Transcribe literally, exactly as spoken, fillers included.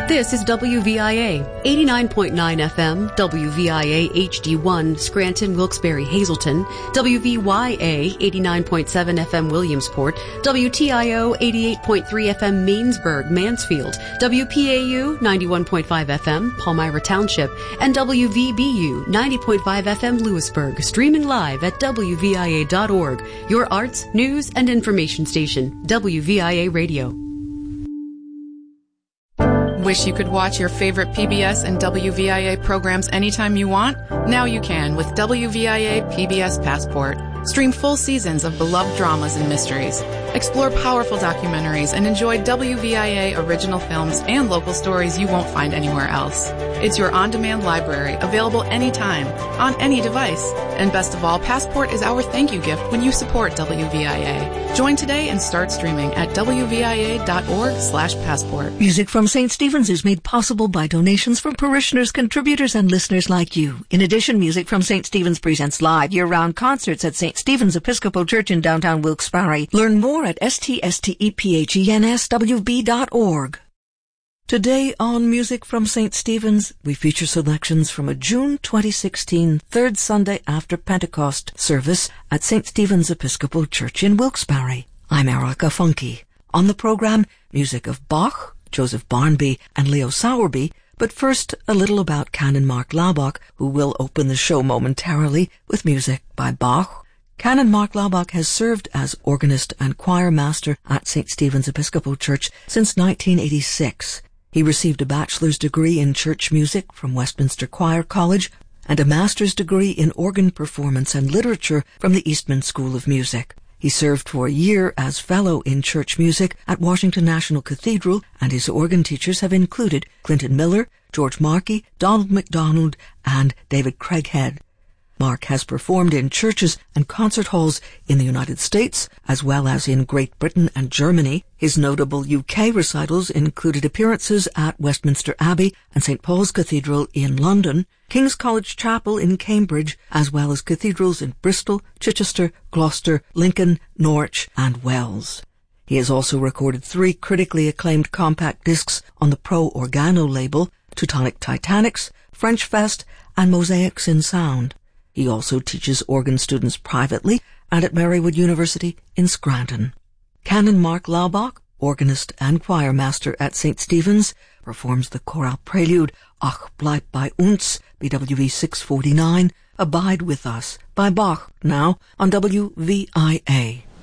This is W V I A, eighty-nine point nine F M, W V I A H D one, Scranton, Wilkes-Barre, Hazleton, W V Y A, eighty-nine point seven F M, Williamsport, W T I O, eighty-eight point three F M, Mainsburg, Mansfield, W P A U, ninety-one point five F M, Palmyra Township, and W V B U, ninety point five F M, Lewisburg, streaming live at W V I A dot org, your arts, news, and information station, W V I A Radio. Wish you could watch your favorite P B S and W V I A programs anytime you want? Now you can with W V I A P B S Passport. Stream full seasons of beloved dramas and mysteries. Explore powerful documentaries and enjoy W V I A original films and local stories you won't find anywhere else. It's your on-demand library, available anytime, on any device. And best of all, Passport is our thank you gift when you support W V I A. Join today and start streaming at W V I A dot org slash passport. Music from Saint Stephen's is made possible by donations from parishioners, contributors, and listeners like you. In addition, Music from Saint Stephen's presents live year-round concerts at Saint Stephen's Episcopal Church in downtown Wilkes-Barre. Learn more at S T S T E P H E N S W B dot org. Today on Music from Saint Stephen's, we feature selections from a June twenty sixteen third Sunday after Pentecost service at Saint Stephen's Episcopal Church in Wilkes-Barre. I'm Erica Funke. On the program, music of Bach, Joseph Barnby, and Leo Sowerby, but first a little about Canon Mark Laubach, who will open the show momentarily with music by Bach. Canon Mark Laubach has served as organist and choir master at Saint Stephen's Episcopal Church since nineteen eighty-six. He received a bachelor's degree in church music from Westminster Choir College and a master's degree in organ performance and literature from the Eastman School of Music. He served for a year as fellow in church music at Washington National Cathedral, and his organ teachers have included Clinton Miller, George Markey, Donald MacDonald, and David Craighead. Mark has performed in churches and concert halls in the United States, as well as in Great Britain and Germany. His notable U K recitals included appearances at Westminster Abbey and Saint Paul's Cathedral in London, King's College Chapel in Cambridge, as well as cathedrals in Bristol, Chichester, Gloucester, Lincoln, Norwich, and Wells. He has also recorded three critically acclaimed compact discs on the Pro Organo label, Teutonic Titanics, French Fest, and Mosaics in Sound. He also teaches organ students privately and at Marywood University in Scranton. Canon Mark Laubach, organist and choir master at Saint Stephen's, performs the chorale prelude Ach bleib bei uns, B W V six forty-nine, Abide with Us, by Bach, now on W V I A.